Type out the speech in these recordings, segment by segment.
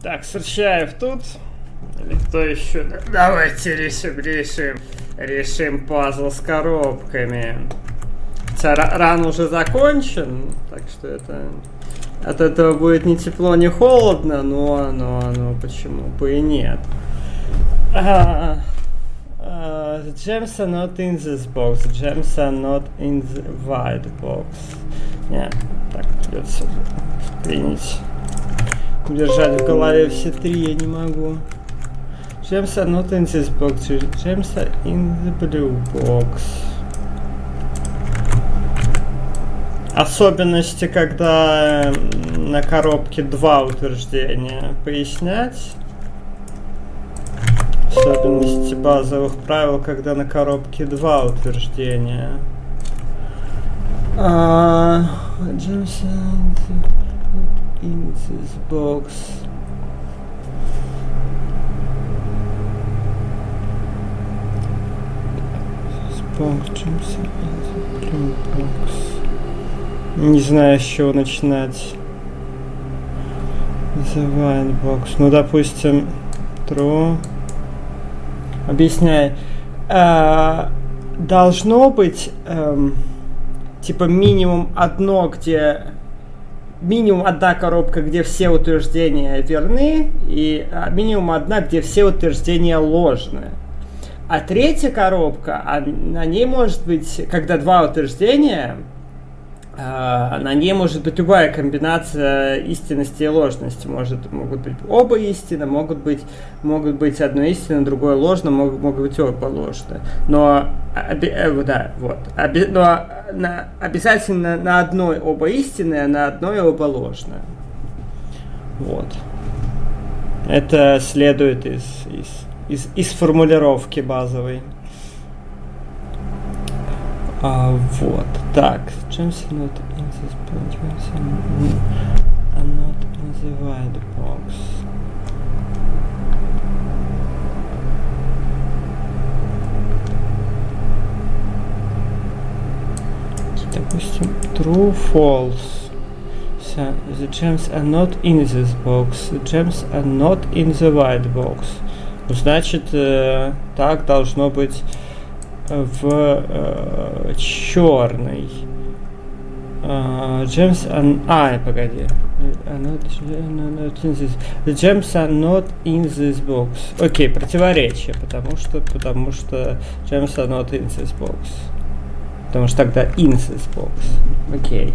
Так, Сырчаев тут? Или кто еще? Давайте решим пазл с коробками. Хотя ран уже закончен, так что это от этого будет ни тепло, ни холодно, но почему бы и нет. The gems are not in this box. The gems are not in the white box. Нет, так придется принять. Держать в голове все три я не могу. Gems are not in this box. Gems are in the blue box. Особенности, когда на коробке два утверждения. Пояснять. Особенности базовых правил, когда на коробке два утверждения. Gems in this box. Не знаю, с чего начинать. The white box. Ну, допустим, true. Объясняй. Должно быть типа минимум одна коробка, где все утверждения верны, и минимум одна, где все утверждения ложны. А третья коробка, на ней может быть, когда два утверждения, на ней может быть любая комбинация истинности и ложности. Могут быть оба истины, могут быть одно истинно, другое ложно, могут быть оба ложны. Но, обязательно на одной оба истинные, а на одной оба ложные. Вот. Это следует из формулировки базовой. Вот. Так. Gems are not in this box. Gems are not in the white box. Допустим, true, false. So, the gems are not in this box. The gems are not in the white box. Значит, так должно быть в черной. Gems are... погоди. The gems are not in this box. Окей, противоречие, потому что gems are not in this box. Потому что тогда in this box. Окей.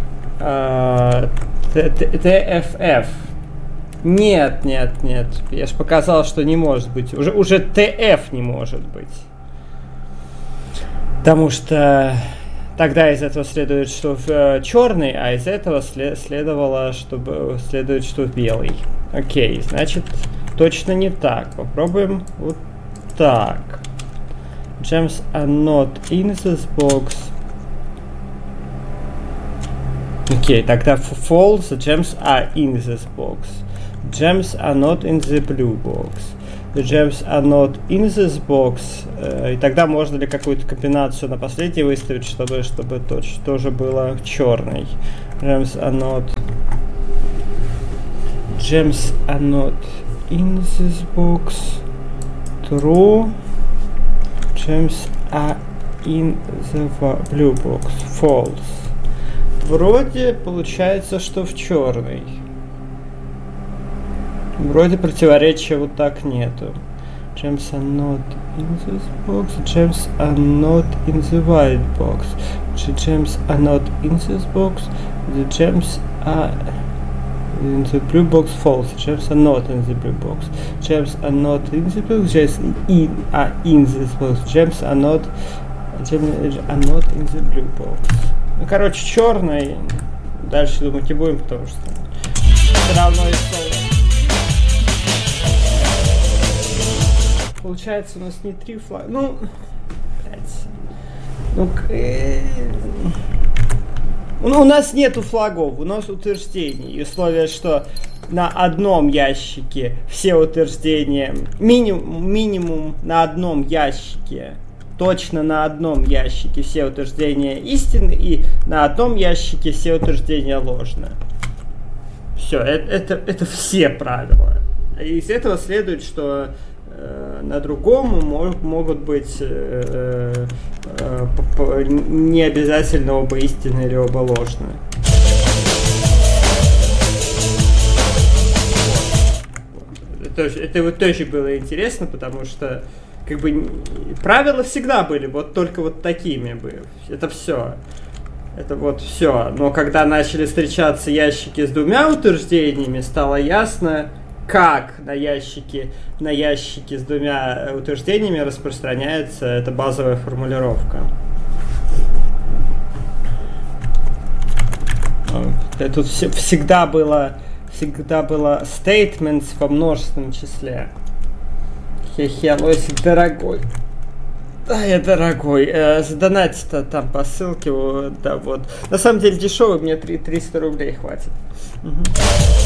TFF. Нет. Я же показал, что не может быть. Уже TF не может быть. Потому что тогда из этого следует, что в черный, а из этого следует, что в белый. Окей, значит, точно не так. Попробуем вот так. Gems are not in this box. Окей, тогда false, gems are in this box. Gems are not in the blue box. The gems are not in this box. И тогда можно ли какую-то комбинацию на последней выставить, чтобы тоже было черный. Gems are not in this box. True. Gems are in the blue box. False. Вроде получается, что в черный. Вроде противоречия вот так нету. Gems are not in this box. Gems are not in the white box. The gems are not in this box. The gems are in the blue box. False. Gems are not in the blue box. Gems are not in the blue box. Gems are in this box. Gems are not in the blue box. Ну, короче, черный. Дальше думать не будем, потому что все равно история. Получается, у нас не три флага. Ну, у нас нету флагов, у нас утверждений. И условие, что на одном ящике все утверждения, минимум на одном ящике, точно на одном ящике все утверждения истинны, и на одном ящике все утверждения ложны. Все, это все правила. из этого следует, что на другом могут быть не обязательно оба истинные или оба ложные. Это вот тоже было интересно, потому что как бы правила всегда были вот только вот такими были. Это все. Это вот все. Но когда начали встречаться ящики с двумя утверждениями, стало ясно, как на ящики с двумя утверждениями распространяется эта базовая формулировка. Тут всегда было statements во множественном числе. Хе-хе, Лосик, дорогой. Да, я дорогой. Задонатьте там по ссылке. Да, вот. На самом деле дешевый, мне 300 рублей хватит. Угу.